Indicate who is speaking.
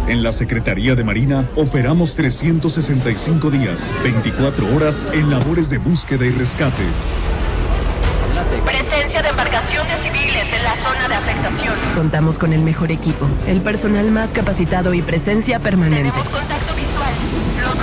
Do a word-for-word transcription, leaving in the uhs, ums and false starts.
Speaker 1: En la Secretaría de Marina operamos trescientos sesenta y cinco días, veinticuatro horas en labores de búsqueda y rescate.
Speaker 2: Presencia de embarcaciones civiles en la zona de afectación.
Speaker 3: Contamos con el mejor equipo, el personal más capacitado y presencia permanente.
Speaker 2: Tenemos contacto